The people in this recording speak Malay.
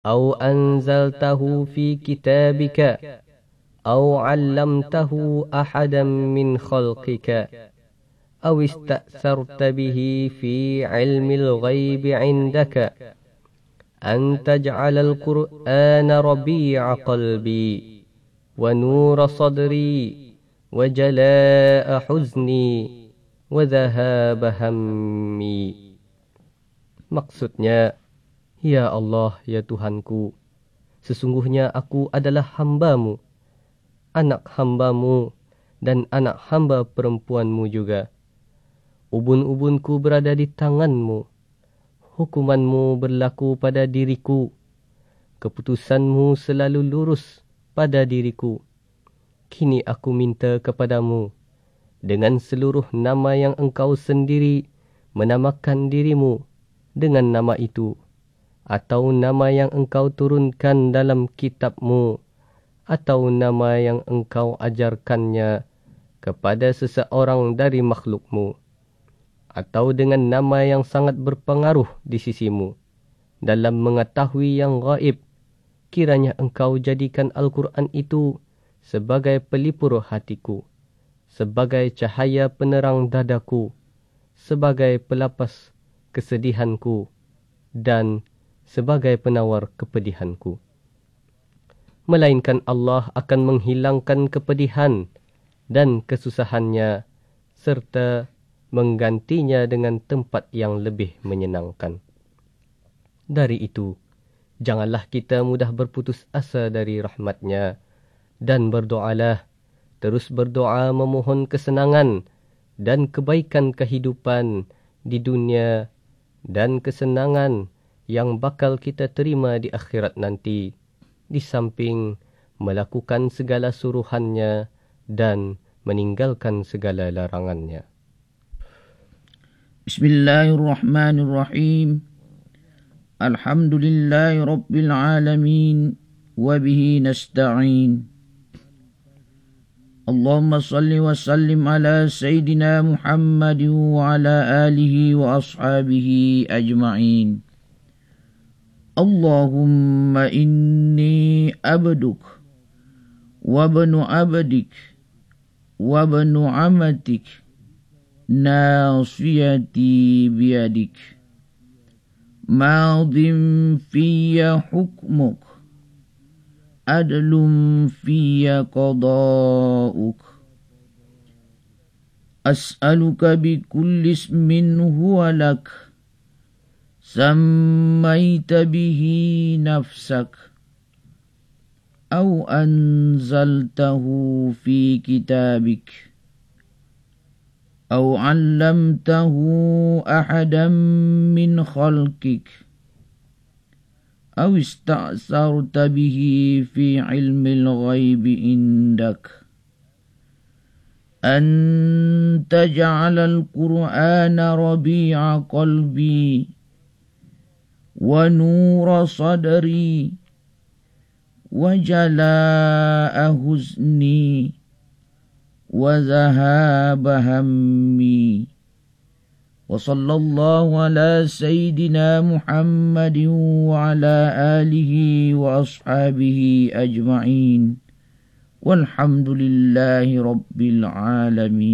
أو أنزلته في كتابك أو علمته أحدا من خلقك أو استأثرت به في علم الغيب عندك أن تجعل القرآن ربيع قلبي ونور صدري وجلاء حزني وذهاب همي. Maksudnya, Ya Allah, ya Tuhanku, sesungguhnya aku adalah hamba-Mu, anak hamba-Mu, dan anak hamba perempuanmu juga. Ubun-ubunku berada di tangan-Mu. Hukuman-Mu berlaku pada diriku. Keputusan-Mu selalu lurus pada diriku. Kini aku minta kepadamu, dengan seluruh nama yang Engkau sendiri menamakan dirimu dengan nama itu, atau nama yang Engkau turunkan dalam kitab-Mu, atau nama yang Engkau ajarkannya kepada seseorang dari makhluk-Mu, atau dengan nama yang sangat berpengaruh di sisi-Mu dalam mengetahui yang gaib, kiranya Engkau jadikan Al-Quran itu sebagai pelipur hatiku, sebagai cahaya penerang dadaku, sebagai pelapas kesedihanku, dan sebagai penawar kepedihanku. Melainkan Allah akan menghilangkan kepedihan dan kesusahannya, serta menggantinya dengan tempat yang lebih menyenangkan. Dari itu, janganlah kita mudah berputus asa dari rahmat-Nya, dan berdoalah, terus berdoa memohon kesenangan dan kebaikan kehidupan di dunia dan kesenangan yang bakal kita terima di akhirat nanti, di samping melakukan segala suruhannya dan meninggalkan segala larangannya. Bismillahirrahmanirrahim. Alhamdulillahi Rabbil Alamin. Wabihi nasta'in. Allahumma salli wa sallim ala Sayyidina Muhammad wa ala alihi wa ashabihi ajma'in. Allahumma inni abduk wa banu abdik wa banu amatik nasiyati biyadik madhim fiyya hukmuk adlum fiyya qada'uk as'aluka bi kulli ismin huwa lak sammaita bihi nafsak aw anzaltahu fi kitabik aw 'allamtahu ahadan min khalqik aw ista'sarta bihi fi 'ilmil ghaibi indak an taj'ala al-Qur'ana rabi'a qalbi wa nura sadri wa jalaa'a huzni wa zahaba hammi. Wa sallallahu ala sayyidina Muhammadin wa ala alihi wa ashabihi ajma'in. Walhamdulillahi rabbil alamin.